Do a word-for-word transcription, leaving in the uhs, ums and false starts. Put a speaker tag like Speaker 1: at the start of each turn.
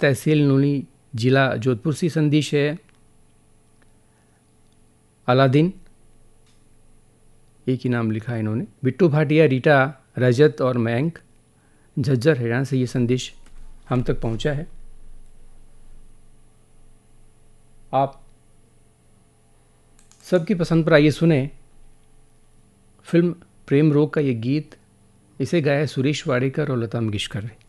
Speaker 1: तहसील नूनी, जिला जोधपुर से संदेश है। अलादीन, एक ही नाम लिखा है इन्होंने। बिट्टू भाटिया, रीटा, रजत और मयंक झज्जर हरियाणा से ये संदेश हम तक पहुंचा है। आप सबकी पसंद पर आइए सुने फिल्म प्रेम रोग का ये गीत। इसे गाया है सुरेश वाडेकर और लता मंगेशकर ने।